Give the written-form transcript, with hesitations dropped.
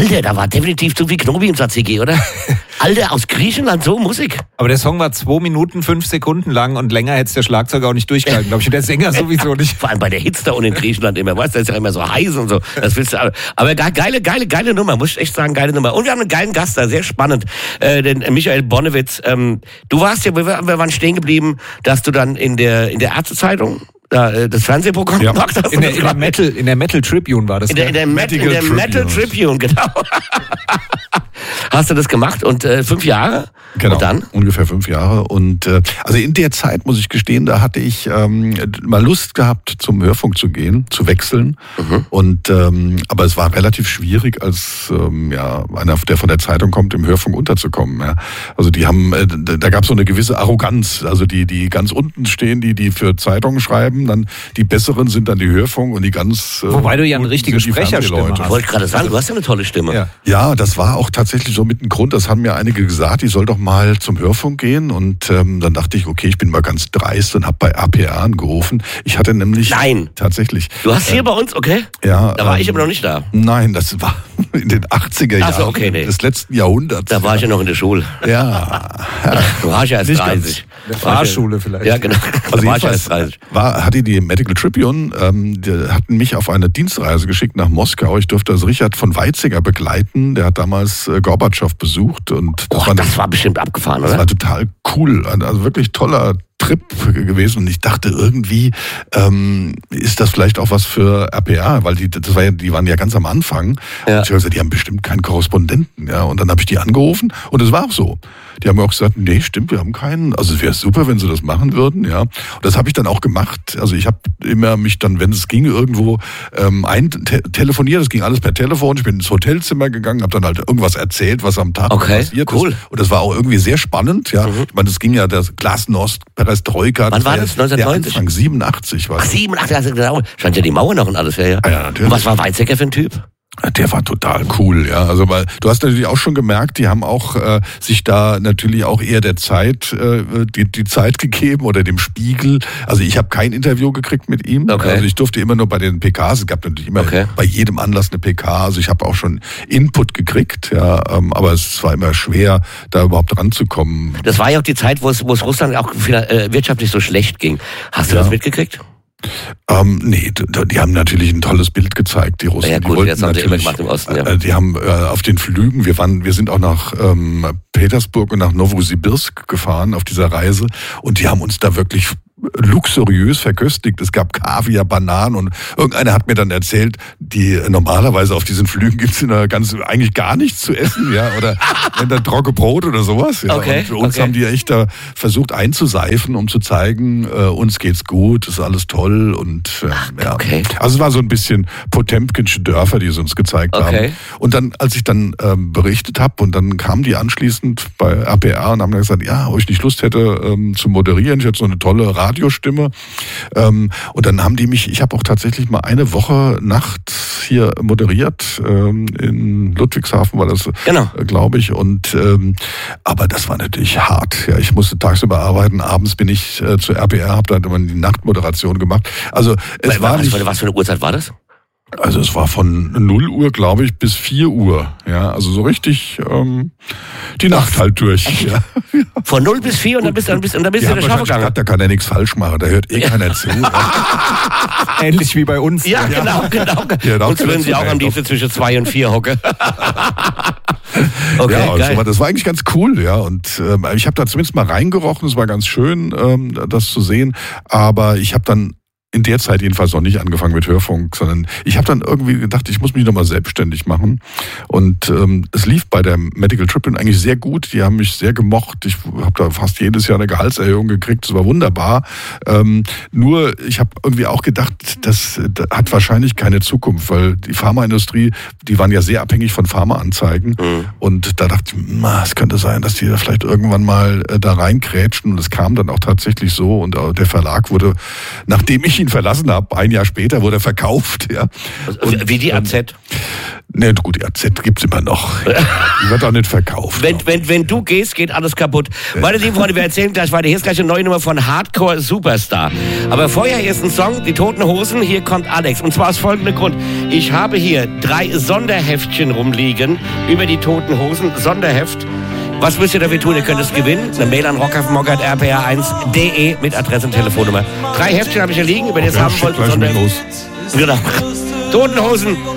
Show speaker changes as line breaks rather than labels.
Alter, da war definitiv zu viel Knobi im Tzatziki, oder? Alter, aus Griechenland so Musik.
Aber der Song war 2 Minuten, 5 Sekunden lang und länger hätte der Schlagzeuger auch nicht durchgehalten, glaube ich. Und der Sänger sowieso nicht.
Vor allem bei der Hitze da unten in Griechenland immer, weißt du, das ist ja immer so heiß und so. Das willst du, aber geile Nummer, muss ich echt sagen, geile Nummer. Und wir haben einen geilen Gast da, sehr spannend, den Michael Bonnewitz. Du warst ja, wir waren stehen geblieben, dass du dann in der Ärztezeitung das Fernsehprogramm gemacht hast.
In der Metal Tribune war das.
In der Metal Tribune, genau. Hast du das gemacht und 5 Jahre?
Genau,
und dann?
Ungefähr 5 Jahre. Und also in der Zeit, muss ich gestehen, da hatte ich mal Lust gehabt, zum Hörfunk zu gehen, zu wechseln. Und aber es war relativ schwierig, als einer, der von der Zeitung kommt, im Hörfunk unterzukommen. Ja. Also die haben, da gab es so eine gewisse Arroganz. Also die ganz unten stehen, die für Zeitungen schreiben, dann die besseren sind dann die Hörfunk und die ganz
wobei du ja eine richtige Sprecherstimme hast.
Ich wollte gerade sagen, du hast ja eine tolle Stimme.
Ja, das war auch tatsächlich so mit ein Grund. Das haben mir einige gesagt, ich soll doch mal zum Hörfunk gehen. Und dann dachte ich, okay, ich bin mal ganz dreist und habe bei APA angerufen. Ich hatte nämlich...
Nein.
Tatsächlich.
Du hast hier bei uns, okay?
Ja.
Da war ich aber noch nicht da.
Nein, das war in den 80er Jahren des letzten Jahrhunderts.
Da war ich ja noch in der Schule.
Ja.
Du warst ja erst 30.
Eine Fahrschule vielleicht.
Ja, genau.
Also jedenfalls hatte die Medical Tribune, die hatten mich auf eine Dienstreise geschickt nach Moskau. Ich durfte also Richard von Weizsäcker begleiten. Der hat damals Gorbatschow besucht. Und
das war bestimmt abgefahren, oder?
Das war total cool. Also wirklich toller Trip gewesen. Und ich dachte irgendwie, ist das vielleicht auch was für RPA, weil die waren ja ganz am Anfang. Ja. Und ich habe gesagt, die haben bestimmt keinen Korrespondenten. Ja. Und dann habe ich die angerufen und es war auch so. Die haben mir auch gesagt, nee, stimmt, wir haben keinen. Also es wäre super, wenn sie das machen würden. Ja. Und das habe ich dann auch gemacht. Also ich habe immer mich dann, wenn es ging, irgendwo telefoniert. Das ging alles per Telefon. Ich bin ins Hotelzimmer gegangen, habe dann halt irgendwas erzählt, was am Tag passiert ist. Und das war auch irgendwie sehr spannend. Ja. Ich meine, das ging ja das Glasnost, Perestroika.
Wann war das? 1990?
Anfang 87 war das.
Ach, 87, also genau. Stand ja die Mauer noch und alles. Ja,
natürlich.
Und was war Weizsäcker für ein Typ?
Der war total cool, ja. Also weil du hast natürlich auch schon gemerkt, die haben auch sich da natürlich auch eher der Zeit die Zeit gegeben oder dem Spiegel. Also ich habe kein Interview gekriegt mit ihm.
Okay.
Also ich durfte immer nur bei den PKs. Es gab natürlich immer bei jedem Anlass eine PK. Also ich habe auch schon Input gekriegt, ja. Aber es war immer schwer, da überhaupt ranzukommen.
Das war ja auch die Zeit, wo es Russland auch wirtschaftlich so schlecht ging. Hast du das mitgekriegt?
Nee, die haben natürlich ein tolles Bild gezeigt, die Russen.
Ja gut, jetzt haben sie immer gemacht im Osten, ja.
Die haben auf den Flügen, wir sind auch nach Petersburg und nach Novosibirsk gefahren auf dieser Reise und die haben uns da wirklich luxuriös verköstigt. Es gab Kaviar, Bananen und irgendeiner hat mir dann erzählt, normalerweise auf diesen Flügen gibt's eigentlich gar nichts zu essen, ja, oder wenn da trockene Brot oder sowas. Ja.
Okay,
und für uns haben die echt da versucht einzuseifen, um zu zeigen, uns geht's gut, ist alles toll und ja.
Okay.
Also es war so ein bisschen Potemkinsche Dörfer, die sie uns gezeigt haben. Und dann, als ich dann berichtet habe und dann kamen die anschließend bei RPR und haben dann gesagt, ja, ob ich nicht Lust hätte zu moderieren, ich hätte so eine tolle Radiostimme. Und dann haben die mich, ich habe auch tatsächlich mal eine Woche nachts hier moderiert, in Ludwigshafen war das, glaube ich. Und aber das war natürlich hart. Ja, ich musste tagsüber arbeiten, abends bin ich zu RPR, habe dann immer die Nachtmoderation gemacht. Also es war nicht,
was für eine Uhrzeit war das?
Also es war von 0 Uhr, glaube ich, bis 4 Uhr. Ja, also so richtig die Nacht halt durch. Ja.
Von 0 bis 4 und dann bist du in der Schafe gegangen.
Da kann er nichts falsch machen, da hört keiner zu.
Ähnlich wie bei uns.
Ja, genau. Uns würden sie auch am liebsten zwischen 2 und 4 hocke.
Okay, ja, geil. Das war eigentlich ganz cool, ja. Und ich habe da zumindest mal reingerochen, es war ganz schön, das zu sehen. Aber ich habe dann in der Zeit jedenfalls noch nicht angefangen mit Hörfunk, sondern ich habe dann irgendwie gedacht, ich muss mich nochmal selbstständig machen. Und es lief bei der Medical Tribune eigentlich sehr gut. Die haben mich sehr gemocht. Ich habe da fast jedes Jahr eine Gehaltserhöhung gekriegt. Das war wunderbar. Nur, ich habe irgendwie auch gedacht, das hat wahrscheinlich keine Zukunft, weil die Pharmaindustrie, die waren ja sehr abhängig von Pharmaanzeigen. Und da dachte ich, es könnte sein, dass die da vielleicht irgendwann mal da reinkrätschen. Und es kam dann auch tatsächlich so. Und der Verlag wurde, nachdem ich ich ihn verlassen habe, ein Jahr später wurde er verkauft. Ja.
Und, wie die AZ?
Ne, gut, die AZ gibt's immer noch. Die wird auch nicht verkauft.
Wenn du gehst, geht alles kaputt. Meine lieben Freunde, wir erzählen gleich weiter. Hier ist gleich eine neue Nummer von Hardcore Superstar. Aber vorher erst ein Song, die Toten Hosen. Hier kommt Alex. Und zwar aus folgendem Grund. Ich habe hier 3 Sonderheftchen rumliegen über die Toten Hosen. Sonderheft. Was müsst ihr dafür tun? Ihr könnt es gewinnen. Eine Mail an rockaffenmock@rpr1.de mit Adresse und Telefonnummer. 3 Heftchen habe ich hier liegen, über das haben wollt.
Los.
Genau. Toten Hosen.